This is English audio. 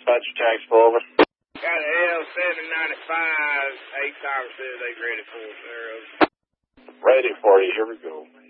dispatch your tax for me. Got an L795, 8 times 2, they ready for us, Ready for you. Here we go.